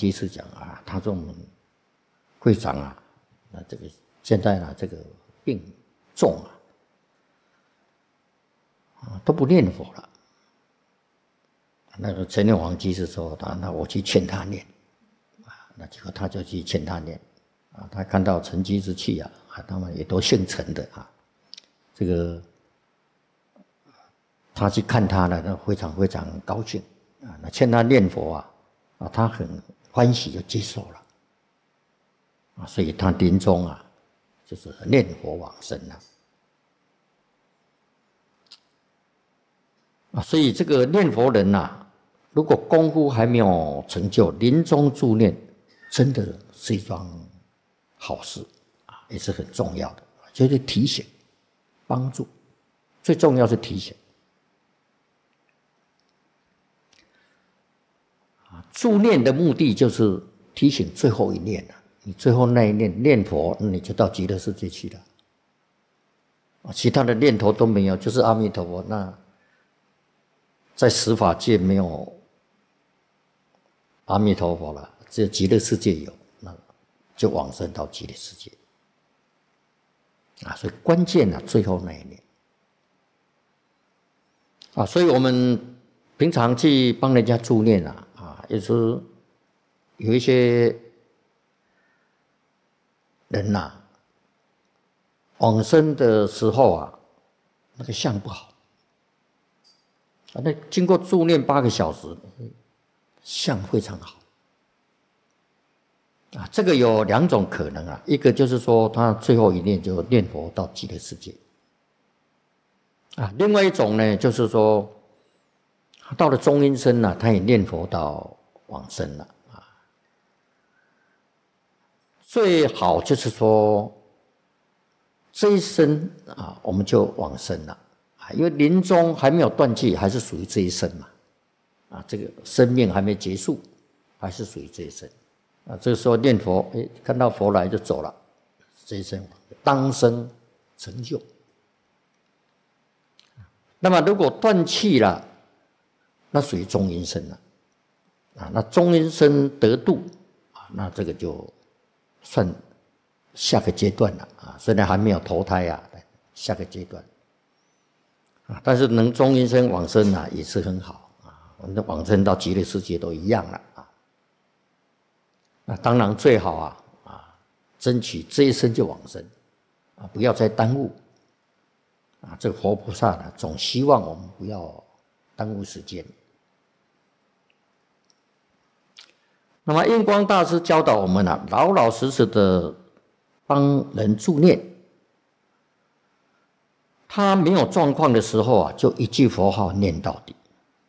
居士讲啊，他说我们会长啊，那这个现在呢这个病重都不念佛了。那个陈念皇居士说那我去劝他念那结果他就去劝他念他看到陈居士去他们也都姓陈的这个他去看他了，那非常非常高兴那劝他念佛他很欢喜就接受了所以他临终就是念佛往生了所以这个念佛人如果功夫还没有成就，临终助念真的是一桩好事也是很重要的，就是提醒帮助，最重要是提醒助念的目的就是提醒最后一念你最后那一念念佛，你就到极乐世界去了其他的念头都没有，就是阿弥陀佛。那在十法界没有阿弥陀佛了，只有极乐世界有，那就往生到极乐世界所以关键最后那一念所以我们平常去帮人家助念也是有一些人往生的时候那个相不好那经过助念8个小时，相非常好这个有2种可能一个就是说他最后一念就念佛到极乐世界另外一种呢就是说到了中阴身他也念佛到往生了最好就是说这一生我们就往生了因为临终还没有断气，还是属于这一生嘛这个生命还没结束，还是属于这一生这个时候念佛看到佛来就走了，这一生当生成就。那么如果断气了，那属于中阴身了那中阴身得度那这个就算下个阶段了虽然还没有投胎下个阶段但是能中阴身往生也是很好我们的往生到极乐世界都一样了那当然最好争取这一生就往生不要再耽误这个活菩萨总希望我们不要耽误时间。那么印光大师教导我们老老实实的帮人助念，他没有状况的时候就一句佛号念到底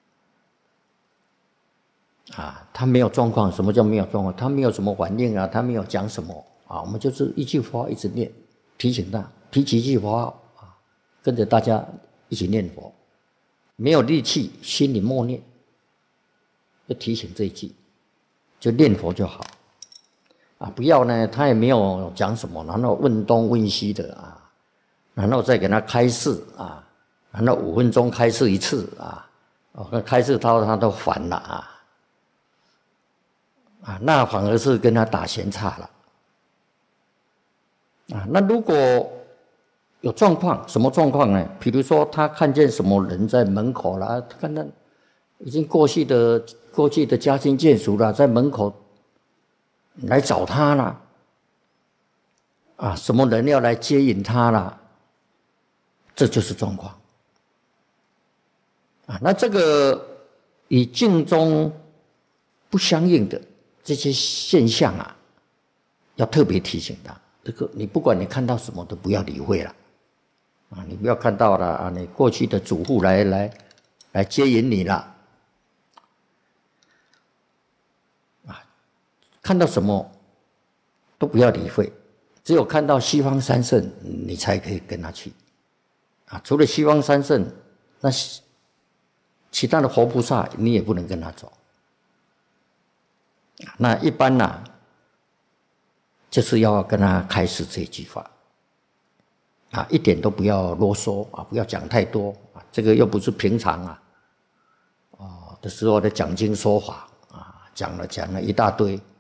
他没有状况。什么叫没有状况？他没有什么反应他没有讲什么我们就是一句佛号一直念，提醒他，提起一句佛号跟着大家一起念佛，没有力气心里默念，就提醒这一句，就念佛就好不要呢他也没有讲什么，然后问东问西的然后再给他开示然后5分钟开示一次开示到他都烦了那反而是跟他打闲岔了那如果有状况，什么状况呢？比如说他看见什么人在门口了，他看到已经过去的家亲眷属了，在门口来找他了什么人要来接引他了，这就是状况那这个与境中不相应的这些现象要特别提醒他。这个你不管你看到什么都不要理会了你不要看到了你过去的主户来接引你了看到什么都不要理会，只有看到西方三圣你才可以跟他去除了西方三圣，那其他的活菩萨你也不能跟他走那一般就是要跟他开示这句话一点都不要啰嗦不要讲太多这个又不是平常的时候的讲经说法讲了一大堆，